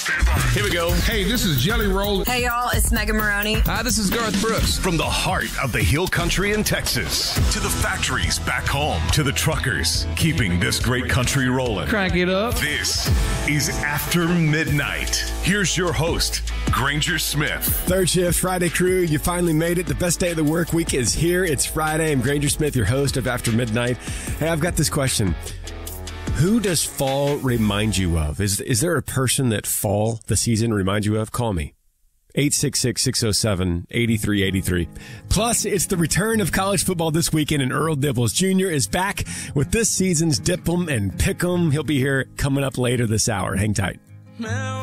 Here we go. Hey, this is Jelly Roll. Hey, y'all, it's Megan Maroney. Hi, this is Garth Brooks. From the heart of the Hill Country in Texas to the factories back home to the truckers keeping this great country rolling. Crank it up. This is After Midnight. Here's your host, Granger Smith. Third shift, Friday crew. You finally made it. The best day of the work week is here. It's Friday. I'm Granger Smith, your host of After Midnight. Hey, I've got this question. Who does fall remind you of? Is there a person that fall, the season, reminds you of? Call me. 866-607-8383. Plus, it's the return of college football this weekend, and Earl Dibbles Jr. is back with this season's Dip 'em and Pick 'em. He'll be here coming up later this hour. Hang tight.